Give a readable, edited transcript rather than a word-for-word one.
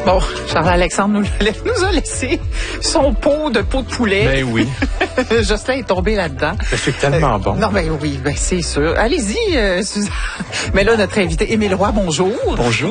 Bon, Charles-Alexandre nous a laissé son pot de poulet. Ben oui. Jocelyn est tombé là-dedans. C'est tellement bon. Non, ben oui, ben c'est sûr. Allez-y, Suzanne. Mais là, notre invité, Émile Roy, bonjour. Bonjour.